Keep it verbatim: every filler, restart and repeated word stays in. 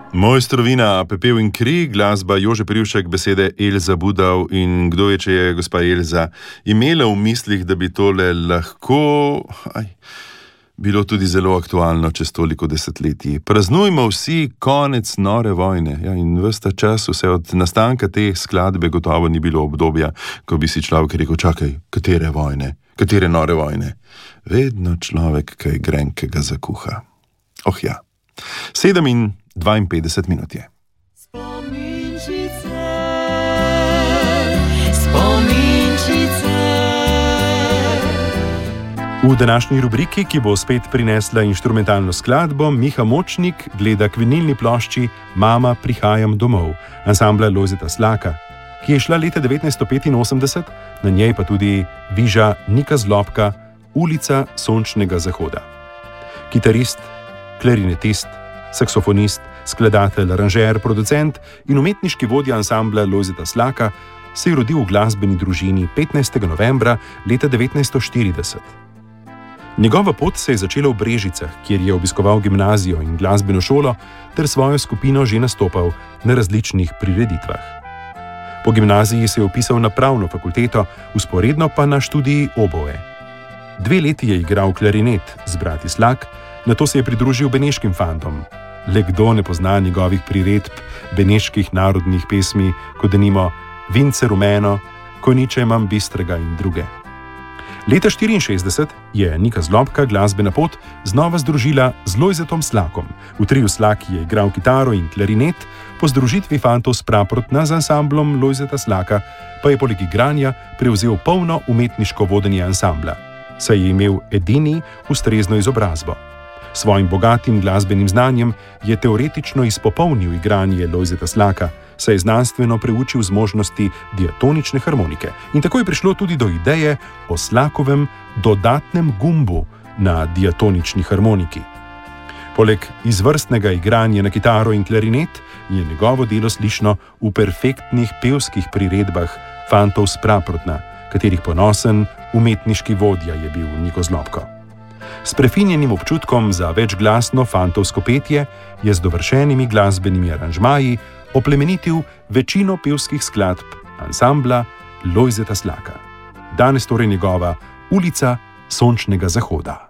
Mojstrovina, pepel in kri, glasba Jože Privšek, besede Elza Budal in kdo ve, če je gospa Elza imela v mislih, da bi tole lahko aj, bilo tudi zelo aktualno čez toliko desetletij. Praznujmo vsi konec nore vojne, ja, in ves ta čas, vse od nastanka te skladbe gotovo ni bilo obdobja, ko bi si človek rekel, čakaj, katere vojne, katere nore vojne. Vedno človek kaj grenkega zakuha. Oh ja, sedem in dvainpetdeset minut je. Spominčice, spominčice. V današnji rubriki, ki bo spet prinesla inštrumentalno skladbo, Miha Močnik gleda k vinilni plošči Mama, prihajam domov, ansambla Lojzeta Slaka, ki je šla leta devetnajststo petinosemdeset, na njej pa tudi viža Nika Zlobka, Ulica sončnega zahoda. Kitarist, klarinetist, saksofonist, skladatelj, aranžer, producent in umetniški vodja ansambla Lojzeta Slaka se je rodil v glasbeni družini petnajstega novembra leta devetnajststo štirideset. Njegova pot se je začela v Brežicah, kjer je obiskoval gimnazijo in glasbeno šolo ter svojo skupino že nastopal na različnih prireditvah. Po gimnaziji se je vpisal na pravno fakulteto, vzporedno pa na študiji oboe. Dve leti je igral klarinet z brati Slak, nato se je pridružil beneškim fantom. Le kdo ne pozna njegovih priredb beneških narodnih pesmi, kot denimo Vince rumeno, Konjiče imam bistrega in druge. Leta štiriinšestdeset je Nika Zlobka glasbena pot znova združila z Lojzetom Slakom. V triu Slak je igral kitaro in klarinet, po združitvi fantov s Praprotna z ansamblom Lojzeta Slaka pa je poleg igranja prevzel polno umetniško vodenje ansambla, saj je imel edini ustrezno izobrazbo. Svojim bogatim glasbenim znanjem je teoretično izpopolnil igranje Lojzeta Slaka, saj je znanstveno preučil zmožnosti diatonične harmonike. In tako je prišlo tudi do ideje o Slakovem dodatnem gumbu na diatonični harmoniki. Poleg izvrstnega igranja na kitaro in klarinet je njegovo delo slišno v perfektnih pevskih priredbah fantov s Praprotna, katerih ponosen umetniški vodja je bil Niko Zlobko. S prefinjenim občutkom za večglasno fantovsko petje je z dovršenimi glasbenimi aranžmaji oplemenitil večino pevskih skladb ansambla Lojzeta Slaka. Danes torej njegova Ulica sončnega zahoda.